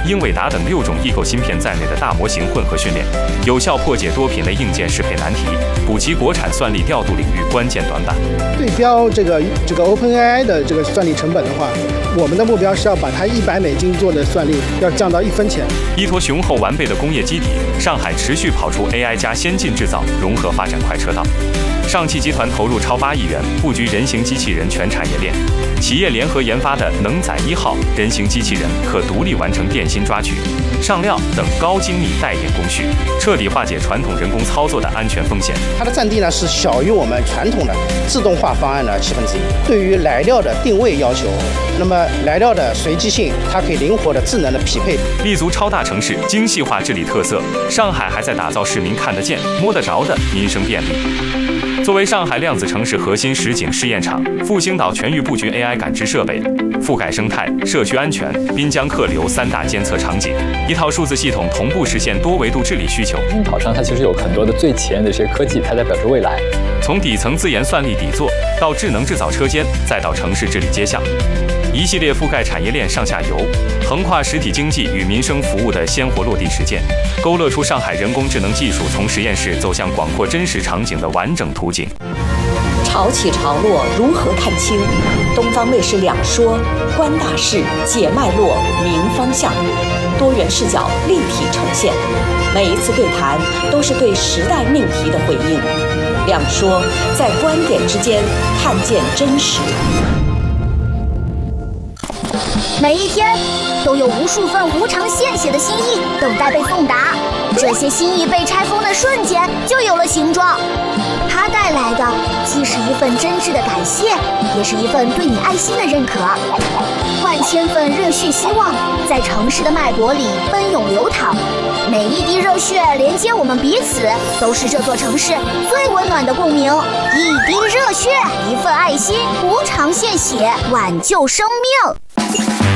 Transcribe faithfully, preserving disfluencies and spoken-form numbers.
英伟达等六种异构芯片在内的大模型混合训练，有效破解多品类硬件适配难题，补齐国产算力调度领域关键短板。 对标这个这个 OpenAI 的这个算力成本的话，我们的目标是要把它一百美金做的算力要降到一分钱。 依托雄厚完备的工业基底，上海持续跑出 A I 加先进制造融合发展快车道。上汽集团投入超八亿元布局人形机器人全产业链，企业联合研发的能载一号人形机器人可独立完成电芯抓取、上料等高精密带电工序，彻底化解传统人工操作的安全风险。 它的占地呢是小于我们传统的自动化方案的七分之一。对于来料的定位要求，那么来料的随机性，它可以灵活的、智能的匹配。 立足超大城市精细化治理特色，上海还在打造市民看得见、摸得着的民生便利。作为上海量子城市核心实景试验场，复兴岛全域布局 A I 感知设备，覆盖生态、社区安全、滨江客流三大监测场景，一套数字系统同步实现多维度治理需求。 运跑上它其实有很多的最前沿的这些科技，它代表着未来。 从底层自研算力底座，到智能制造车间，再到城市治理街巷，一系列覆盖产业链上下游、横跨实体经济与民生服务的鲜活落地实践，勾勒出上海人工智能技术从实验室走向广阔真实场景的完整图景。 潮起潮落如何看清？东方卫视两说，观大势，解脉络，明方向，多元视角立体呈现。每一次对谈都是对时代命题的回应。两说，在观点之间看见真实。 每一天都有无数份无偿献血的心意等待被送达，这些心意被拆封的瞬间就有了形状。它带来的既是一份真挚的感谢，也是一份对你爱心的认可。万千份热血希望在城市的脉搏里奔涌流淌，每一滴热血连接我们彼此，都是这座城市最温暖的共鸣。一滴热血，一份爱心，无偿献血，挽救生命。